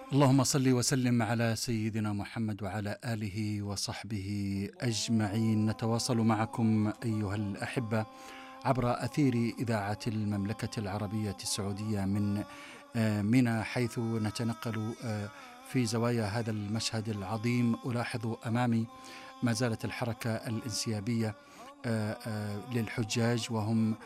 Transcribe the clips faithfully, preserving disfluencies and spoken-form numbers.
اللهم صل وسلم على سيدنا محمد وعلى آله وصحبه أجمعين. نتواصل معكم أيها الأحبة عبر أثير إذاعة المملكة العربية السعودية من منى، حيث نتنقل في زوايا هذا المشهد العظيم. ألاحظ أمامي ما زالت الحركة الانسيابية للحجاج، وهم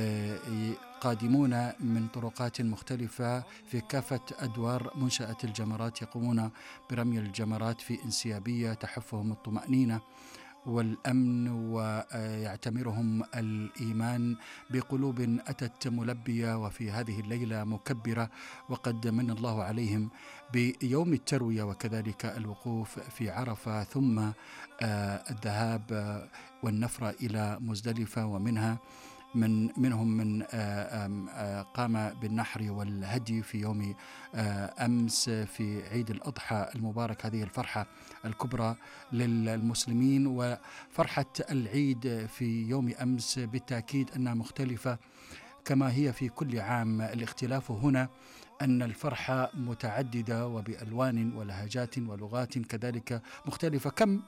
قادمون من طرقات مختلفة في كافة أدوار منشأة الجمرات، يقومون برمي الجمرات في انسيابية تحفهم الطمأنينة والأمن، ويعتمرهم الإيمان بقلوب أتت ملبية وفي هذه الليلة مكبرة، وقد من الله عليهم بيوم التروية وكذلك الوقوف في عرفة، ثم الذهاب والنفر إلى مزدلفة، ومنها من منهم من قام بالنحر والهدي في يوم أمس في عيد الأضحى المبارك. هذه الفرحة الكبرى للمسلمين، وفرحة العيد في يوم أمس بالتأكيد أنها مختلفة كما هي في كل عام. الاختلاف هنا أن الفرحة متعددة وبألوان ولهجات ولغات كذلك مختلفة. كم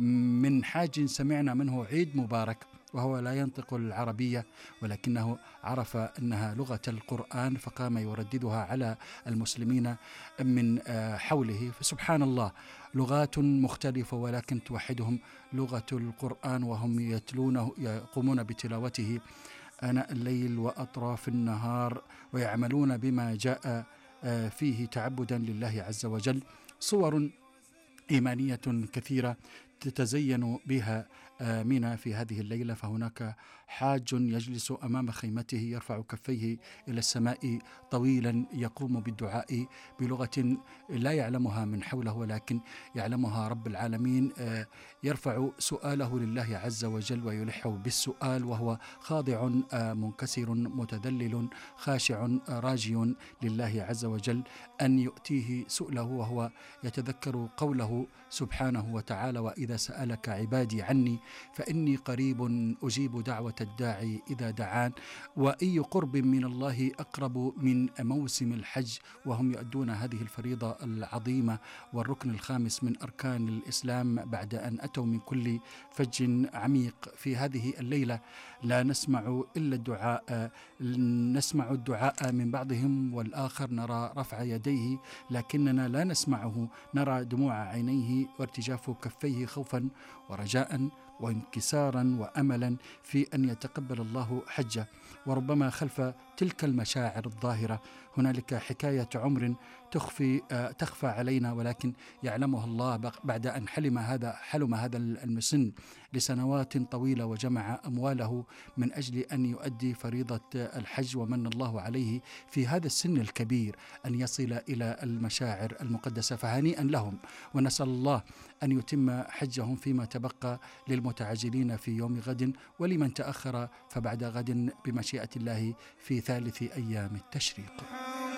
من حاج سمعنا منه عيد مبارك وهو لا ينطق العربية، ولكنه عرف أنها لغة القرآن فقام يرددها على المسلمين من حوله. فسبحان الله، لغات مختلفة ولكن توحدهم لغة القرآن، وهم يتلونه يقومون بتلاوته آناء الليل وأطراف النهار، ويعملون بما جاء فيه تعبدا لله عز وجل. صور إيمانية كثيرة تتزين بها منى في هذه الليلة. فهناك حاج يجلس أمام خيمته يرفع كفيه إلى السماء طويلا، يقوم بالدعاء بلغة لا يعلمها من حوله ولكن يعلمها رب العالمين، يرفع سؤاله لله عز وجل ويلح بالسؤال، وهو خاضع منكسر متذلل خاشع راجي لله عز وجل أن يؤتيه سؤله، وهو يتذكر قوله سبحانه وتعالى: وإذا سألك عبادي عني فإني قريب أجيب دعوة الداعي إذا دعان. وأي قرب من الله أقرب من موسم الحج، وهم يؤدون هذه الفريضة العظيمة والركن الخامس من أركان الإسلام بعد أن أتوا من كل فج عميق. في هذه الليلة لا نسمع إلا الدعاء، نسمع الدعاء من بعضهم والآخر نرى رفع يديه لكننا لا نسمعه، نرى دموع عينيه وارتجاف كفيه خوفا ورجاء وانكسارا وأملا في أن يتقبل الله حجه. وربما خلف تلك المشاعر الظاهرة هنالك حكاية عمر تخفي تخفى علينا، ولكن يعلمها الله بعد أن حلم هذا حلم هذا المسن لسنوات طويلة وجمع أمواله من أجل أن يؤدي فريضة الحج، ومن الله عليه في هذا السن الكبير أن يصل إلى المشاعر المقدسة. فهنيئا لهم، ونسأل الله أن يتم حجهم فيما تبقى للمتعجلين في يوم غد، ولمن تأخر فبعد غد بمشيئة الله في ثالث أيام التشريق.